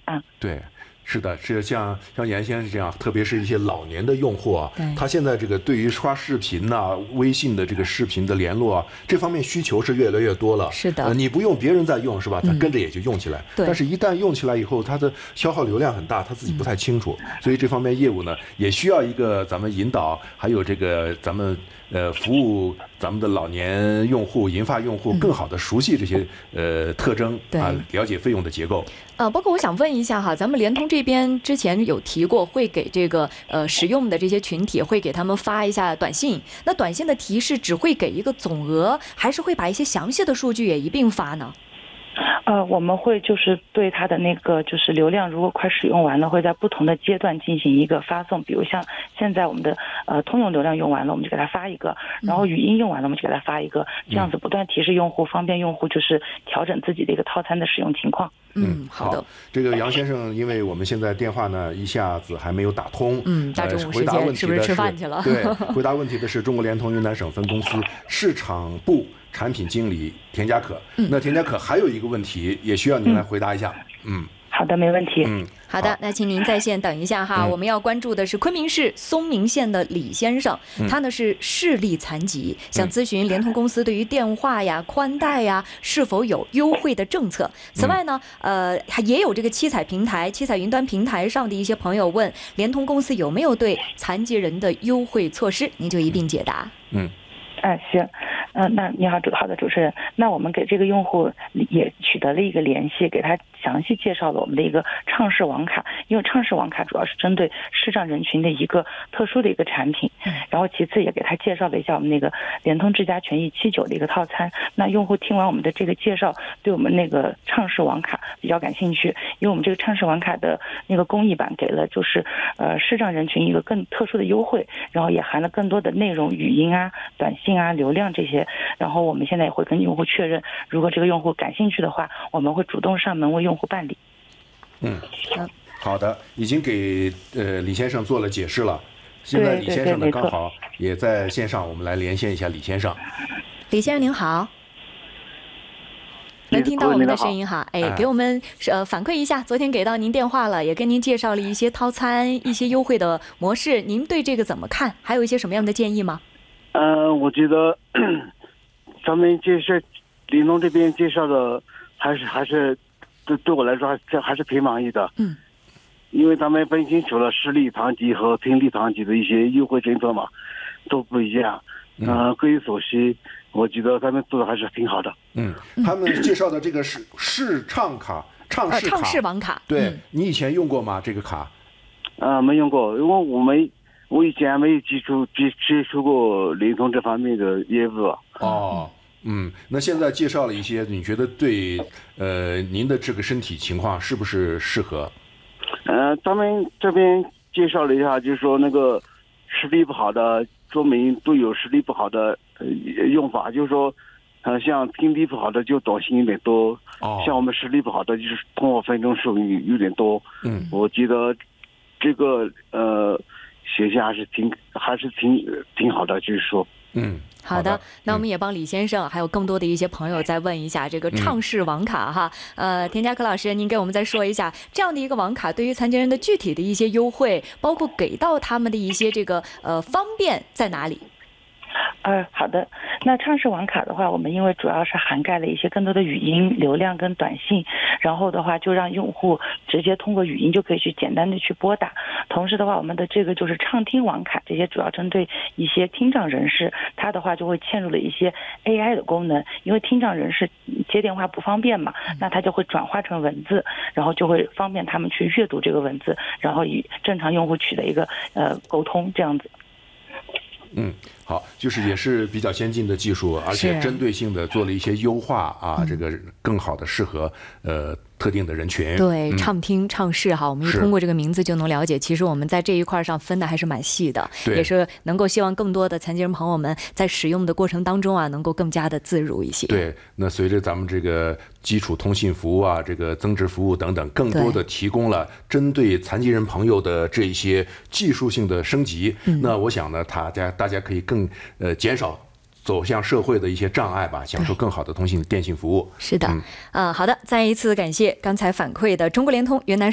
啊。 对。是的，是像严先生这样，特别是一些老年的用户啊，他现在这个对于刷视频呐、微信的这个视频的联络啊，这方面需求是越来越多了。 是的， 你不用别人在用是吧？他跟着也就用起来。但是，一旦用起来以后，它的消耗流量很大，他自己不太清楚，所以这方面业务呢，也需要一个咱们引导，还有这个咱们服务咱们的老年用户、银发用户更好的熟悉这些特征啊，了解费用的结构。 包括我想问一下哈，咱们联通这边之前有提过，会给这个使用的这些群体会给他们发一下短信。那短信的提示只会给一个总额，还是会把一些详细的数据也一并发呢？ 我们会就是对它的那个就是流量，如果快使用完了，会在不同的阶段进行一个发送。比如像现在我们的通用流量用完了，我们就给它发一个，然后语音用完了，我们就给它发一个，这样子不断提示用户，方便用户就是调整自己的一个套餐的使用情况。 好的。 这个杨先生，因为我们现在电话呢一下子还没有打通， 大中午时间是不是吃饭去了？ 对，回答问题的是中国联通云南省分公司市场部产品经理田家可。那田家可还有一个问题，也需要您来回答一下。 好的，没问题。 好的，那请您在线等一下哈。我们要关注的是昆明市松明县的李先生，他呢是视力残疾，想咨询联通公司对于电话呀、宽带呀是否有优惠的政策。此外呢，也有这个七彩云端平台上的一些朋友问联通公司有没有对残疾人的优惠措施，您就一并解答。 行。那你好，好的主持人，那我们给这个用户也取得了一个联系，给他详细介绍了我们的一个畅视网卡，因为畅视网卡主要是针对视障人群的一个特殊的一个产品，然后其次也给他介绍了一下我们那个联通智家权益79的一个套餐。那用户听完我们的这个介绍，对我们那个畅视网卡比较感兴趣，因为我们这个畅视网卡的那个公益版给了就是视障人群一个更特殊的优惠，然后也含了更多的内容，语音啊、短信啊、流量这些。然后我们现在也会跟用户确认，如果这个用户感兴趣的话，我们会主动上门为用户办理。 好的，已经给李先生做了解释了。现在李先生呢刚好也在线上，我们来连线一下李先生。 李先生您好，能听到我们的声音哈？给我们反馈一下，昨天给到您电话了，也跟您介绍了一些套餐、一些优惠的模式，您对这个怎么看？还有一些什么样的建议吗？ 我觉得咱们联通这边介绍的还是对我来说还是挺满意的。因为咱们本身除了视力残疾和听力残疾的一些优惠政策嘛，都不一样。各有所需，我觉得咱们做的还是挺好的。 他们介绍的这个是视畅卡、畅视网卡。 对，你以前用过吗？这个卡？ 没用过，因为我以前没有接触过联通这方面的业务。 那现在介绍了一些，你觉得对您的这个身体情况是不是适合？ 咱们这边介绍了一下，就是说那个视力不好的，说明都有视力不好的用法，就是说像听力不好的就短信有点多，像我们视力不好的就是通话分钟数有点多。我觉得这个学习还是挺好的，就是说。 好的，那我们也帮李先生还有更多的一些朋友再问一下这个畅视网卡哈。田家可老师，您给我们再说一下这样的一个网卡对于残疾人的具体的一些优惠，包括给到他们的一些这个方便在哪里？ 好的。那畅视网卡的话，我们因为主要是涵盖了一些更多的语音流量跟短信，然后的话就让用户直接通过语音就可以去简单的去拨打。同时的话，我们的这个就是畅听网卡，这些主要针对一些听障人士，它的话就会嵌入了一些 AI 的功能，因为听障人士接电话不方便嘛，那它就会转化成文字，然后就会方便他们去阅读这个文字，然后与正常用户取得一个沟通这样子。 好，就是也是比较先进的技术，而且针对性的做了一些优化啊，这个更好的适合特定的人群。 对，畅听畅视哈，我们一通过这个名字就能了解，其实我们在这一块上分的还是蛮细的，也是能够希望更多的残疾人朋友们在使用的过程当中啊，能够更加的自如一些。 对，那随着咱们这个基础通信服务啊，这个增值服务等等，更多的提供了针对残疾人朋友的这一些技术性的升级。那我想呢，大家可以更减少走向社会的一些障碍吧，享受更好的电信服务。 是的，好的，再一次感谢刚才反馈的中国联通云南省